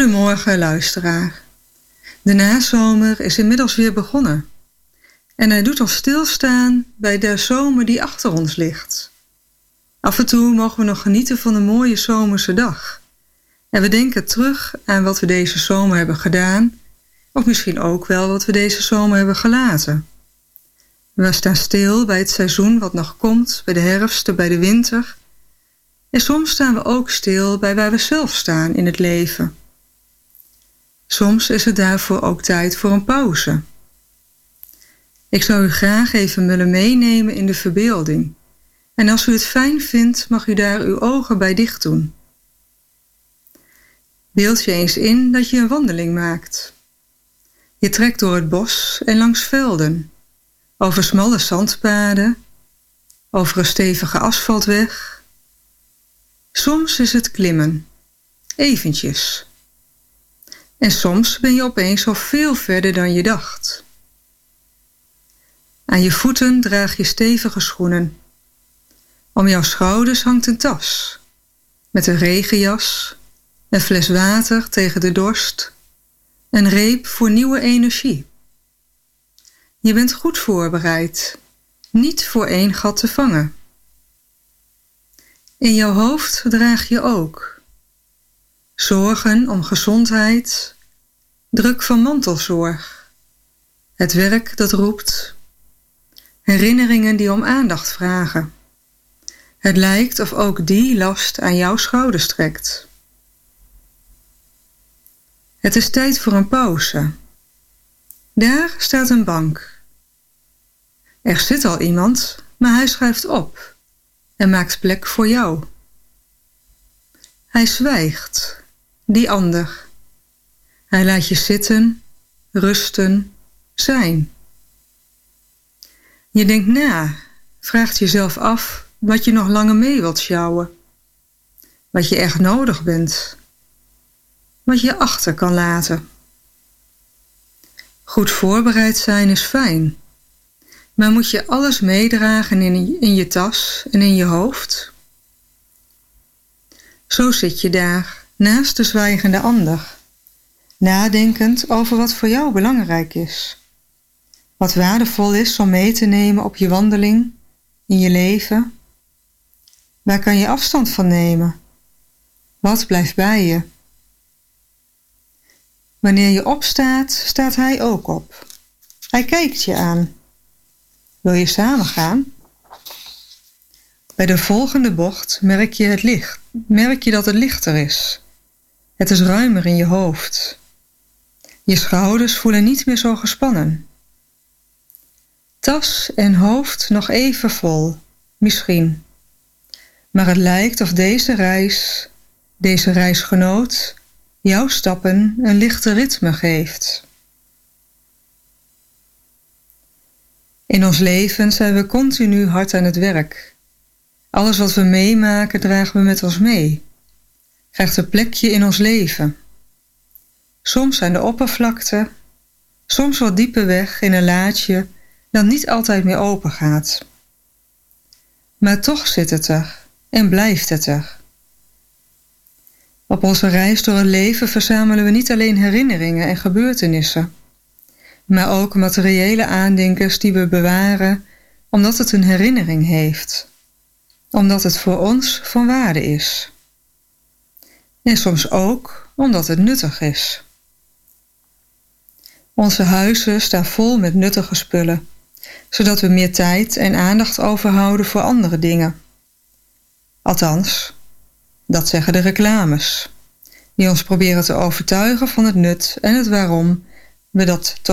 Goedemorgen, luisteraar. De nazomer is inmiddels weer begonnen. En hij doet ons stilstaan bij de zomer die achter ons ligt. Af en toe mogen we nog genieten van een mooie zomerse dag. En we denken terug aan wat we deze zomer hebben gedaan, of misschien ook wel wat we deze zomer hebben gelaten. We staan stil bij het seizoen wat nog komt, bij de herfst, bij de winter. En soms staan we ook stil bij waar we zelf staan in het leven. Soms is het daarvoor ook tijd voor een pauze. Ik zou u graag even willen meenemen in de verbeelding. En als u het fijn vindt, mag u daar uw ogen bij dicht doen. Beeld je eens in dat je een wandeling maakt. Je trekt door het bos en langs velden, over smalle zandpaden, over een stevige asfaltweg. Soms is het klimmen, eventjes. En soms ben je opeens al veel verder dan je dacht. Aan je voeten draag je stevige schoenen. Om jouw schouders hangt een tas, met een regenjas, een fles water tegen de dorst, een reep voor nieuwe energie. Je bent goed voorbereid, niet voor één gat te vangen. In jouw hoofd draag je ook zorgen om gezondheid, druk van mantelzorg, het werk dat roept, herinneringen die om aandacht vragen. Het lijkt of ook die last aan jouw schouders trekt. Het is tijd voor een pauze. Daar staat een bank. Er zit al iemand, maar hij schuift op en maakt plek voor jou. Hij zwijgt, die ander. Hij laat je zitten, rusten, zijn. Je denkt na, vraagt jezelf af wat je nog langer mee wilt sjouwen. Wat je echt nodig bent. Wat je achter kan laten. Goed voorbereid zijn is fijn. Maar moet je alles meedragen in je tas en in je hoofd? Zo zit je daar, naast de zwijgende ander, nadenkend over wat voor jou belangrijk is. Wat waardevol is om mee te nemen op je wandeling, in je leven. Waar kan je afstand van nemen? Wat blijft bij je? Wanneer je opstaat, staat hij ook op. Hij kijkt je aan. Wil je samen gaan? Bij de volgende bocht merk je dat het lichter is. Het is ruimer in je hoofd. Je schouders voelen niet meer zo gespannen. Tas en hoofd nog even vol, misschien. Maar het lijkt of deze reisgenoot, jouw stappen een lichte ritme geeft. In ons leven zijn we continu hard aan het werk. Alles wat we meemaken dragen we met ons mee. Krijgt een plekje in ons leven. Soms aan de oppervlakte, soms wat dieper weg in een laadje dat niet altijd meer open gaat. Maar toch zit het er en blijft het er. Op onze reis door het leven verzamelen we niet alleen herinneringen en gebeurtenissen, maar ook materiële aandenkers die we bewaren omdat het een herinnering heeft, omdat het voor ons van waarde is. En soms ook omdat het nuttig is. Onze huizen staan vol met nuttige spullen, zodat we meer tijd en aandacht overhouden voor andere dingen. Althans, dat zeggen de reclames, die ons proberen te overtuigen van het nut en het waarom we dat